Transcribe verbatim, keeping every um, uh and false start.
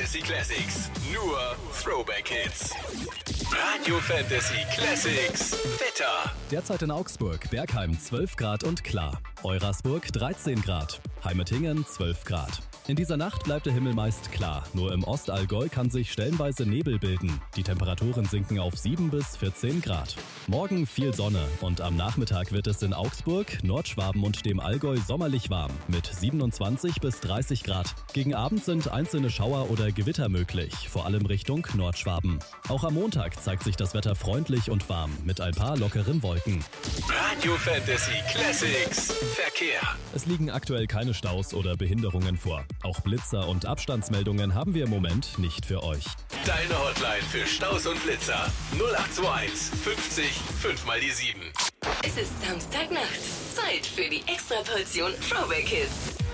Fantasy Classics. Nur Throwback Hits. Radio Fantasy Classics. Wetter. Derzeit in Augsburg, Bergheim zwölf Grad und klar. Eurasburg dreizehn Grad. Heimetingen zwölf Grad. In dieser Nacht bleibt der Himmel meist klar. Nur im Ostallgäu kann sich stellenweise Nebel bilden. Die Temperaturen sinken auf sieben bis vierzehn Grad. Morgen viel Sonne und am Nachmittag wird es in Augsburg, Nordschwaben und dem Allgäu sommerlich warm mit siebenundzwanzig bis dreißig Grad. Gegen Abend sind einzelne Schauer oder Gewitter möglich, vor allem Richtung Nordschwaben. Auch am Montag zeigt sich das Wetter freundlich und warm mit ein paar lockeren Wolken. Radio Fantasy Classics. Verkehr. Es liegen aktuell keine Staus oder Behinderungen vor. Auch Blitzer und Abstandsmeldungen haben wir im Moment nicht für euch. Deine Hotline für Staus und Blitzer. null acht zwei eins fünfzig fünf mal die sieben. Es ist Samstagnacht. Zeit für die Extraportion Throwback Hits.